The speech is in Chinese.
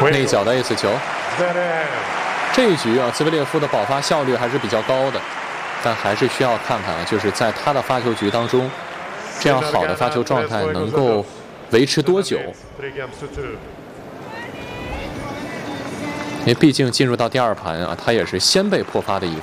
内角的 ace 球。这一局啊，兹维列夫的保发效率还是比较高的，但还是需要看看，就是在他的发球局当中，这样好的发球状态能够维持多久？因为毕竟进入到第二盘啊，他也是先被破发的一